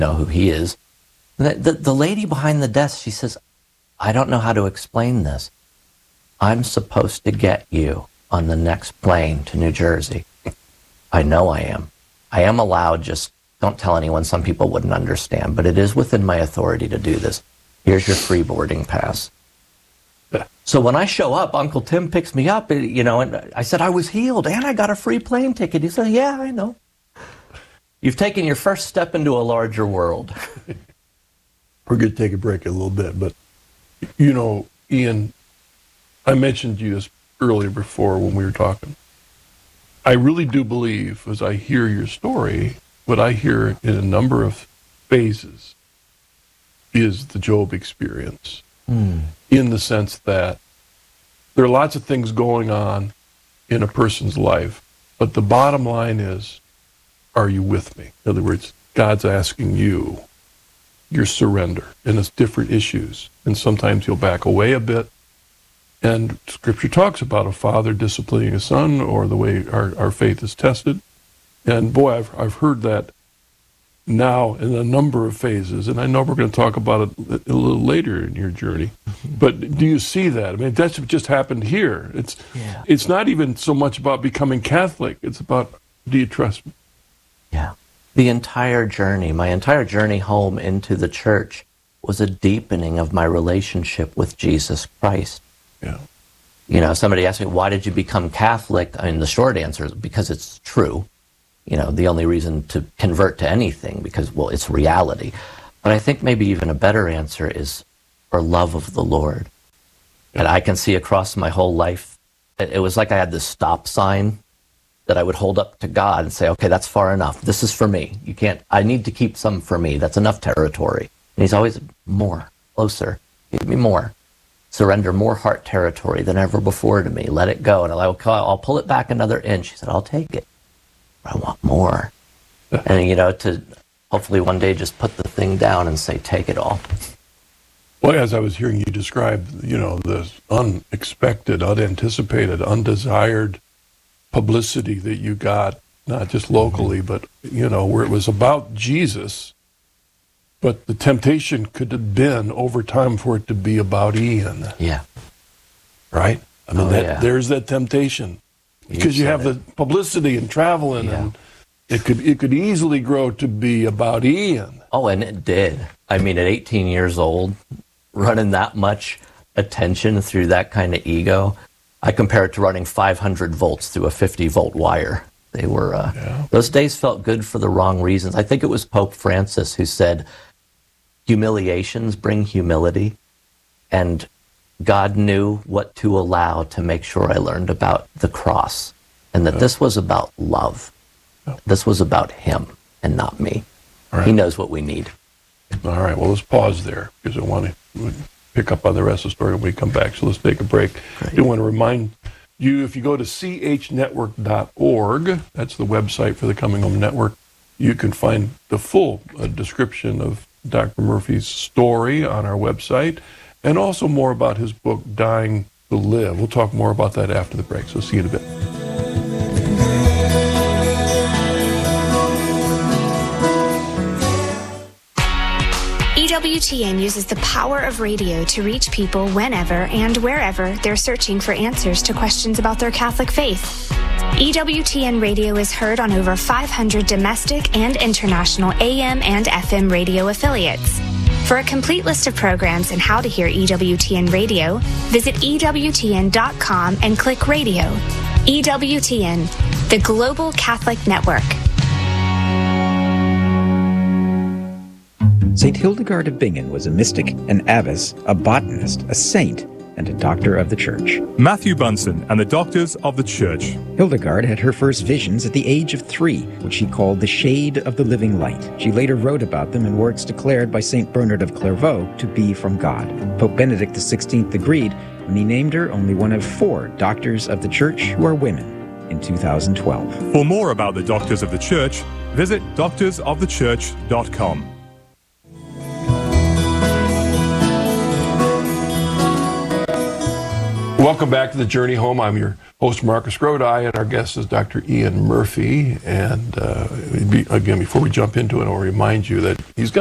know who he is. The lady behind the desk, she says, I don't know how to explain this. I'm supposed to get you on the next plane to New Jersey. I know I am. I am allowed, just don't tell anyone. Some people wouldn't understand, but it is within my authority to do this. Here's your free boarding pass. So when I show up, Uncle Tim picks me up, and I said, I was healed and I got a free plane ticket. He said, yeah, I know. You've taken your first step into a larger world. We're going to take a break a little bit, but, Ian, I mentioned you this earlier before when we were talking. I really do believe, as I hear your story, what I hear in a number of phases is the Job experience, in the sense that there are lots of things going on in a person's life, but the bottom line is, are you with me? In other words, God's asking you your surrender, and it's different issues, and sometimes you'll back away a bit. And Scripture talks about a father disciplining a son, or the way our faith is tested. And boy, I've heard that now in a number of phases, and I know we're going to talk about it a little later in your journey. But do you see that? I mean, that's what just happened here. It's not even so much about becoming Catholic. It's about, do you trust me? Yeah. The entire journey, my entire journey home into the church was a deepening of my relationship with Jesus Christ. Yeah. Somebody asked me, why did you become Catholic? I mean, the short answer is because it's true. The only reason to convert to anything, because, well, it's reality. But I think maybe even a better answer is for love of the Lord. Yeah. And I can see across my whole life, it was like I had this stop sign that I would hold up to God and say, okay, that's far enough. This is for me. I need to keep some for me. That's enough territory. And he's always more, closer, give me more. Surrender more heart territory than ever before to me. Let it go. And I'll pull it back another inch. He said, I'll take it. But I want more. And, to hopefully one day just put the thing down and say, take it all. Well, as I was hearing you describe, the unexpected, unanticipated, undesired publicity that you got, not just locally, but, where it was about Jesus, but the temptation could have been over time for it to be about Ian. Yeah. Right? I mean, there's that temptation. Because you have the publicity and traveling, and it could easily grow to be about Ian. Oh, and it did. I mean, at 18 years old, running that much attention through that kind of ego, I compare it to running 500 volts through a 50-volt wire. They were, those days felt good for the wrong reasons. I think it was Pope Francis who said, humiliations bring humility, and God knew what to allow to make sure I learned about the cross, and that this was about love. This was about him and not me. Right. He knows what we need. All right, well, let's pause there, because I want to pick up on the rest of the story when we come back, so let's take a break. Great. I do want to remind you, if you go to chnetwork.org, that's the website for the Coming Home Network, you can find the full description of Dr. Murphy's story on our website, and also more about his book, Dying to Live. We'll talk more about that after the break, so see you in a bit. EWTN uses the power of radio to reach people whenever and wherever they're searching for answers to questions about their Catholic faith. EWTN radio is heard on over 500 domestic and international AM and FM radio affiliates. For a complete list of programs and how to hear EWTN radio, visit EWTN.com and click radio. EWTN, the Global Catholic Network. St. Hildegard of Bingen was a mystic, an abbess, a botanist, a saint, and a doctor of the Church. Matthew Bunson and the Doctors of the Church. Hildegard had her first visions at the age of 3, which she called the shade of the living light. She later wrote about them in works declared by St. Bernard of Clairvaux to be from God. Pope Benedict XVI agreed when he named her only one of 4 doctors of the Church who are women in 2012. For more about the Doctors of the Church, visit doctorsofthechurch.com. Welcome back to The Journey Home. I'm your host, Marcus Grodi, and our guest is Dr. Ian Murphy. And again, before we jump into it, I'll remind you that he's got